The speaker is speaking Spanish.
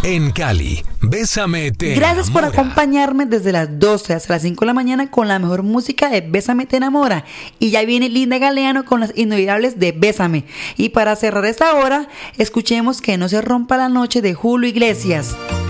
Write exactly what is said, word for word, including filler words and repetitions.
En Cali, Bésame te Gracias por enamora. acompañarme desde las doce hasta las cinco de la mañana con la mejor música de Bésame te enamora. Y ya viene Linda Galeano con las inolvidables de Bésame. Y para cerrar esta hora, escuchemos Que no se rompa la noche de Julio Iglesias.